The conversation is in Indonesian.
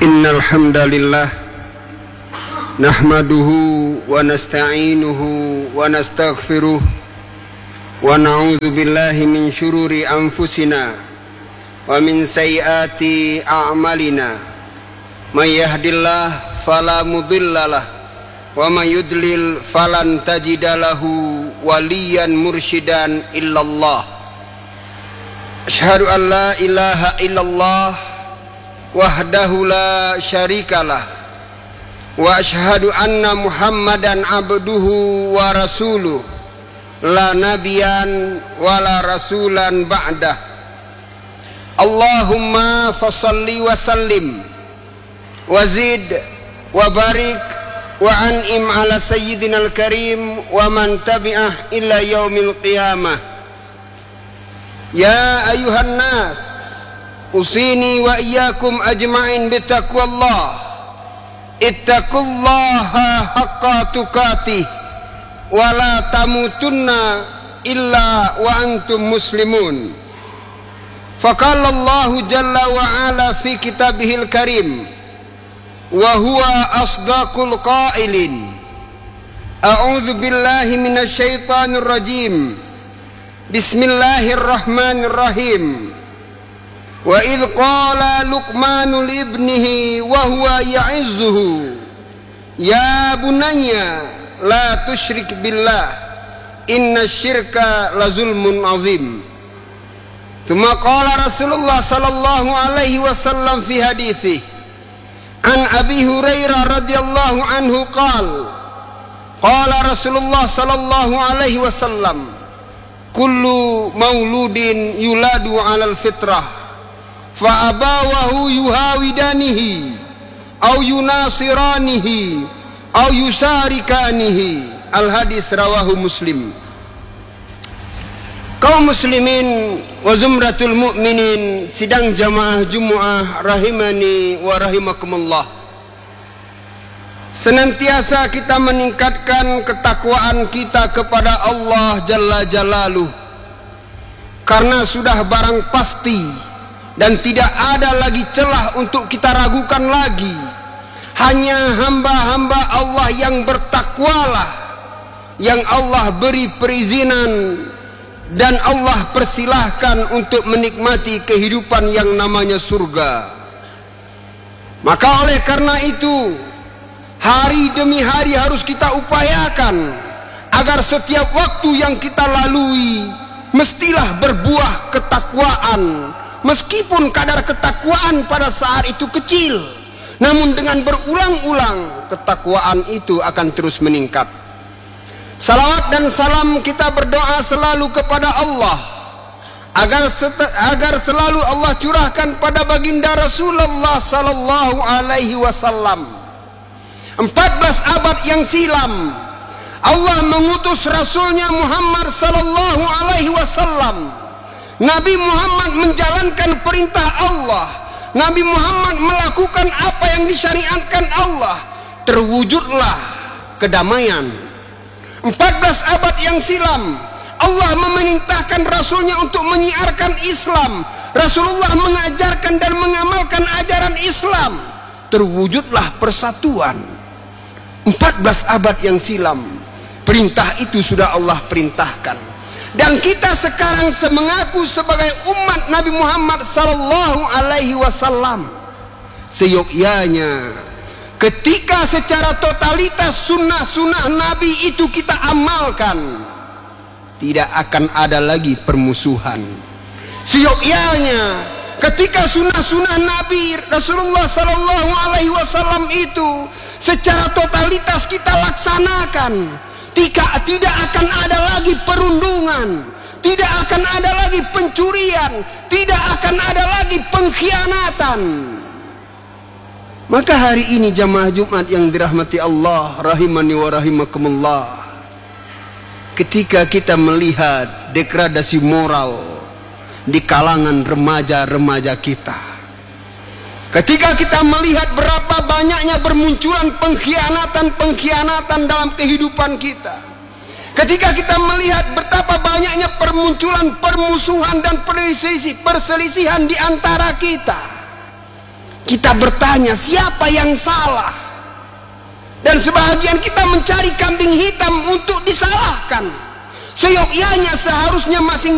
Innal hamdalillah nahmaduhu wa nasta'inuhu wa nastaghfiruh wa na'udzu billahi min syururi anfusina wa min sayyiati a'malina. May yahdihillahu fala mudhillalah wa may yudlil falan tajida lahu waliyan mursyidan illallah. Asyhadu an la ilaha illallah wahdahu la syarikalah wa asyhadu anna Muhammadan abduhu wa rasuluh la nabiyan wa la rasulan ba'dah. Allahumma fasalli wa sallim wa zid wa barik wa an'im ala sayyidina al-karim wa man tabi'ah ila yaumil qiyamah. Ya ayuhan nas, usini wa iyyakum ajma'in bitaqwallah. Ittaqullaha haqqa tuqatih wa la tamutunna illa wa antum muslimun. Faqala Allahu jalla wa ala fi kitabihil karim wa huwa asdaqul qailin. A'udzu billahi minasy syaithanir rajim. Bismillahirrahmanirrahim. Wa idh qala Luqmanu li ibnihi wa huwa ya'izzuhu ya bunayya la tusyrik billah innasyirka lazulmun azim. Tsumma qala Rasulullah sallallahu alaihi wasallam fi hadithi an Abi Hurairah radhiyallahu anhu qala Rasulullah sallallahu alaihi wasallam kullu mauludin yuladu 'alal fitrah fa abawahu yuhawidanihi au yunasiranihi au yusarikanihi. Al hadis rawahu Muslim. Kaum muslimin wa zumratul mu'minin, sidang jamaah Jumu'ah rahimani wa rahimakumullah. Senantiasa kita meningkatkan ketakwaan kita kepada Allah Jalla Jalaluh, karena sudah barang pasti dan tidak ada lagi celah untuk kita ragukan lagi. Hanya hamba-hamba Allah yang bertakwalah yang Allah beri perizinan dan Allah persilahkan untuk menikmati kehidupan yang namanya surga. Maka oleh karena itu, hari demi hari harus kita upayakan agar setiap waktu yang kita lalui mestilah berbuah ketakwaan. Meskipun kadar ketakwaan pada saat itu kecil, namun dengan berulang-ulang ketakwaan itu akan terus meningkat. Salawat dan salam kita berdoa selalu kepada Allah agar selalu Allah curahkan pada baginda Rasulullah sallallahu alaihi wasallam. 14 abad yang silam Allah mengutus Rasulnya Muhammad sallallahu alaihi wasallam. Nabi Muhammad menjalankan perintah Allah. Nabi Muhammad melakukan apa yang disyariatkan Allah. Terwujudlah kedamaian. 14 abad yang silam Allah memerintahkan Rasulnya untuk menyiarkan Islam. Rasulullah mengajarkan dan mengamalkan ajaran Islam. Terwujudlah persatuan. 14 abad yang silam perintah itu sudah Allah perintahkan. Dan kita sekarang mengaku sebagai umat Nabi Muhammad sallallahu alaihi wasallam, seyogyanya ketika secara totalitas sunnah-sunnah Nabi itu kita amalkan, tidak akan ada lagi permusuhan. Seyogyanya ketika sunnah-sunnah Nabi Rasulullah sallallahu alaihi wasallam itu secara totalitas kita laksanakan, tidak akan ada lagi perundungan, tidak akan ada lagi pencurian, tidak akan ada lagi pengkhianatan. Maka hari ini jamaah Jumat yang dirahmati Allah rahimani wa rahimakumullah, ketika kita melihat degradasi moral di kalangan remaja-remaja kita, ketika kita melihat berapa banyaknya bermunculan pengkhianatan dalam kehidupan kita, ketika kita melihat betapa banyaknya permunculan permusuhan dan perselisihan di antara kita, kita bertanya siapa yang salah, dan sebahagian kita mencari kambing hitam untuk disalahkan. Seyogyanya seharusnya masing